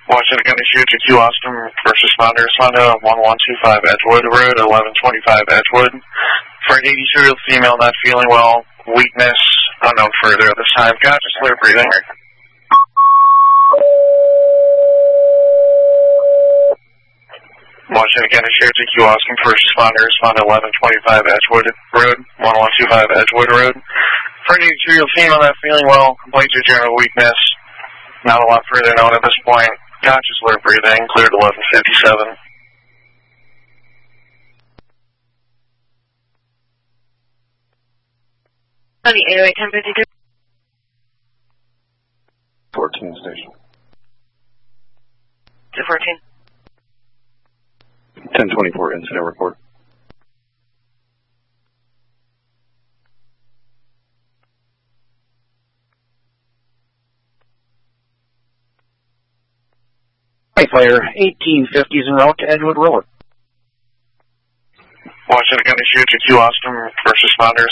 Washington County Sheriff Q. Austin, first responders, Honda 1125 Edgewood Road, 1125 Edgewood. For an 82-year-old female not feeling well, weakness, unknown further at this time. Conscious, clear breathing. Washington County Sheriff Q. Austin, first responders, Honda 1125 Edgewood Road, 1125 Edgewood Road. For an 82-year-old female not feeling well, complaints of general weakness, not a lot further known at this point. Conscious, alert, breathing, cleared 1157. On the 808 1052. 14 station. 214. 1024 incident report. Fire 1850s en route to Edgewood Road. Washington County Sheriff Q. Austin, first responders,